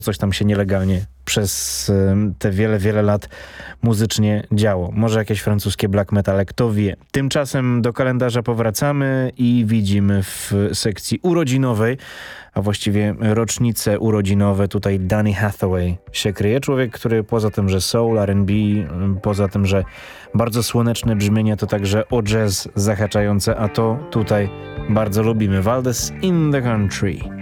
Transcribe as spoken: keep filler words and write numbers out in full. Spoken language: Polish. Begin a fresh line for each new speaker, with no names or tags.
coś tam się nielegalnie przez te wiele, wiele lat muzycznie działo. Może jakieś francuskie black metal, kto wie. Tymczasem do kalendarza powracamy i widzimy w sekcji urodzinowej, a właściwie rocznice urodzinowe, tutaj Donny Hathaway się kryje. Człowiek, który poza tym, że soul, R and B, poza tym, że bardzo słoneczne brzmienie, to także o jazz zahaczające, a to tutaj bardzo lubimy. Valdez in the Country.